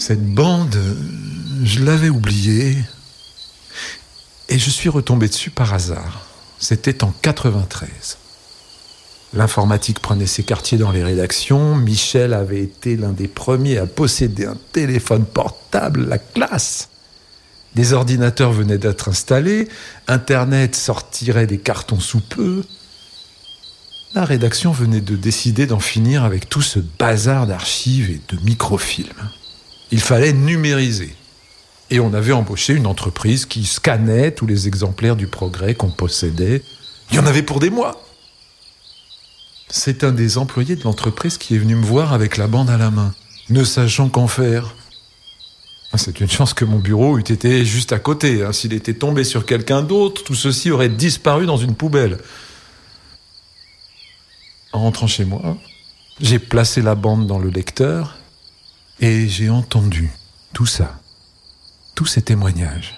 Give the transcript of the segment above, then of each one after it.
Cette bande, je l'avais oubliée et je suis retombé dessus par hasard. C'était en 93. L'informatique prenait ses quartiers dans les rédactions. Michel avait été l'un des premiers à posséder un téléphone portable, la classe. Des ordinateurs venaient d'être installés, Internet sortirait des cartons sous peu. La rédaction venait de décider d'en finir avec tout ce bazar d'archives et de microfilms. Il fallait numériser. Et on avait embauché une entreprise qui scannait tous les exemplaires du Progrès qu'on possédait. Il y en avait pour des mois. C'est un des employés de l'entreprise qui est venu me voir avec la bande à la main, ne sachant qu'en faire. C'est une chance que mon bureau eût été juste à côté. S'il était tombé sur quelqu'un d'autre, tout ceci aurait disparu dans une poubelle. En rentrant chez moi, j'ai placé la bande dans le lecteur et j'ai entendu tout ça, tous ces témoignages.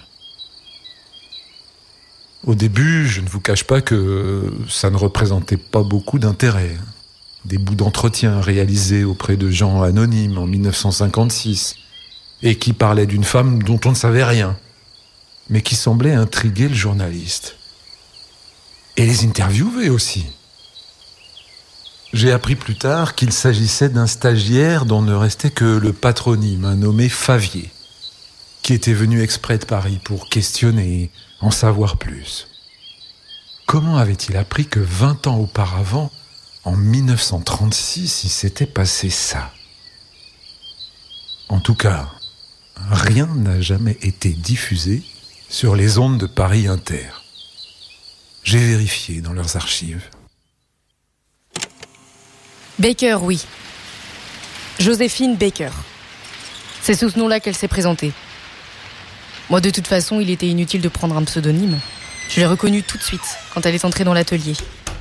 Au début, je ne vous cache pas que ça ne représentait pas beaucoup d'intérêt. Des bouts d'entretien réalisés auprès de gens anonymes en 1956 et qui parlaient d'une femme dont on ne savait rien, mais qui semblait intriguer le journaliste. Et les interviewer aussi. J'ai appris plus tard qu'il s'agissait d'un stagiaire dont ne restait que le patronyme, un nommé Favier, qui était venu exprès de Paris pour questionner, en savoir plus. Comment avait-il appris que 20 ans auparavant, en 1936, il s'était passé ça? En tout cas, rien n'a jamais été diffusé sur les ondes de Paris Inter. J'ai vérifié dans leurs archives. Baker, oui. Joséphine Baker. C'est sous ce nom-là qu'elle s'est présentée. Moi, de toute façon, il était inutile de prendre un pseudonyme. Je l'ai reconnue tout de suite, quand elle est entrée dans l'atelier.